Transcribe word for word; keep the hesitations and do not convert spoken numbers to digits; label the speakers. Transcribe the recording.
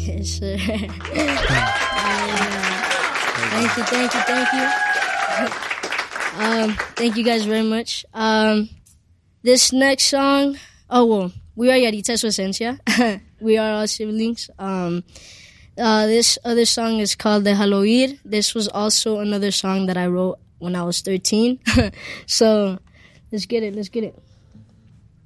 Speaker 1: Yes, sir. Thank you, thank you, thank you. Um, thank you guys very much. Um, this next song, oh, well, we are Yarita Su Esencia. We are all siblings. Um, uh, this other song is called Déjalo Ir. This was also another song that I wrote when I was thirteen. So, let's get it, let's get it.